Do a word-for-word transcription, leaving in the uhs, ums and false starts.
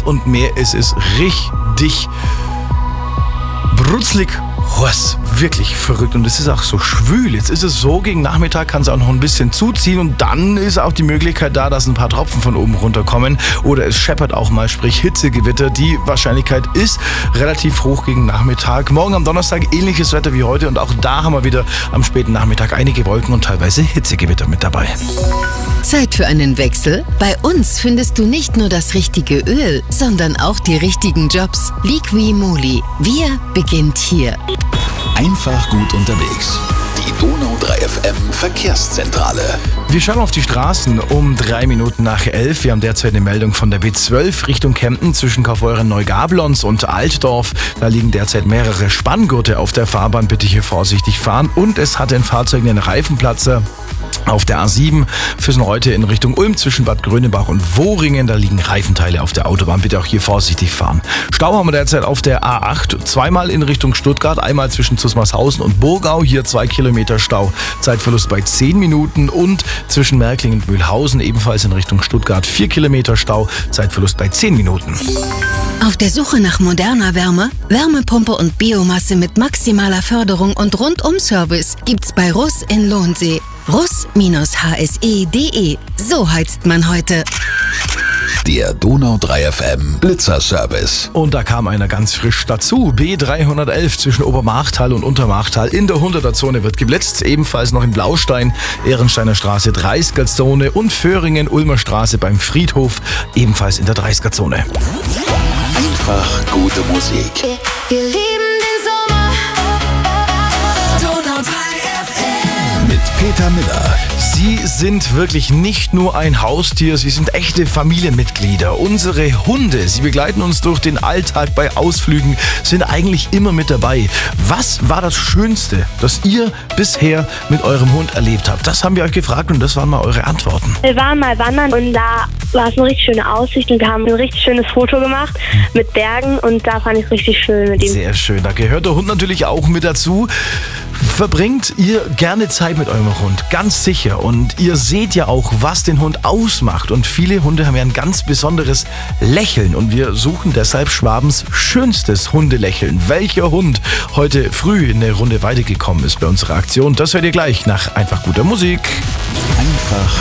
und mehr. Es ist richtig brutzlig. Was wirklich verrückt und es ist auch so schwül. Jetzt ist es so, gegen Nachmittag kann es auch noch ein bisschen zuziehen und dann ist auch die Möglichkeit da, dass ein paar Tropfen von oben runterkommen oder es scheppert auch mal, sprich Hitzegewitter. Die Wahrscheinlichkeit ist relativ hoch gegen Nachmittag. Morgen am Donnerstag ähnliches Wetter wie heute und auch da haben wir wieder am späten Nachmittag einige Wolken und teilweise Hitzegewitter mit dabei. Zeit für einen Wechsel? Bei uns findest du nicht nur das richtige Öl, sondern auch die richtigen Jobs. Liqui-Moly. Wir beginnt hier. Einfach gut unterwegs. Die Donau drei F M Verkehrszentrale. Wir schauen auf die Straßen um drei Minuten nach elf. Wir haben derzeit eine Meldung von der B zwölf Richtung Kempten zwischen Kaufeuren Neugablons und Altdorf. Da liegen derzeit mehrere Spanngurte auf der Fahrbahn. Bitte hier vorsichtig fahren. Und es hat ein Fahrzeug einen Reifenplatzer. Auf der A sieben Füssen-Reute in Richtung Ulm zwischen Bad Grönebach und Wohringen. Da liegen Reifenteile auf der Autobahn. Bitte auch hier vorsichtig fahren. Stau haben wir derzeit auf der A acht. Zweimal in Richtung Stuttgart. Einmal zwischen Zusmarshausen und Burgau. Hier zwei Kilometer Stau. Zeitverlust bei zehn Minuten. Und zwischen Märkling und Mühlhausen ebenfalls in Richtung Stuttgart. vier Kilometer Stau. Zeitverlust bei zehn Minuten. Auf der Suche nach moderner Wärme, Wärmepumpe und Biomasse mit maximaler Förderung und Rundum-Service gibt's bei Russ in Lohnsee. russ H S E Punkt de. So heizt man heute. Der Donau drei F M Blitzerservice. Und da kam einer ganz frisch dazu. B dreihundertelf zwischen Obermachtal und Untermachtal in der hunderter Zone wird geblitzt. Ebenfalls noch in Blaustein, Ehrensteiner Straße, dreißiger Zone und Föhringen, Ulmer Straße beim Friedhof, ebenfalls in der dreißiger Zone. Einfach gute Musik. Wir lieben den Sommer. Donau drei F M. Mit Peter Miller. Sie sind wirklich nicht nur ein Haustier, sie sind echte Familienmitglieder. Unsere Hunde, sie begleiten uns durch den Alltag bei Ausflügen, sind eigentlich immer mit dabei. Was war das Schönste, das ihr bisher mit eurem Hund erlebt habt? Das haben wir euch gefragt und das waren mal eure Antworten. Wir waren mal wandern und da war es eine richtig schöne Aussicht und wir haben ein richtig schönes Foto gemacht mit Bergen und da fand ich es richtig schön mit ihm. Sehr schön, da gehört der Hund natürlich auch mit dazu. Verbringt ihr gerne Zeit mit eurem Hund, ganz sicher. Und ihr seht ja auch, was den Hund ausmacht. Und viele Hunde haben ja ein ganz besonderes Lächeln. Und wir suchen deshalb Schwabens schönstes Hundelächeln. Welcher Hund heute früh in der Runde weitergekommen ist bei unserer Aktion, das hört ihr gleich nach einfach guter Musik. Einfach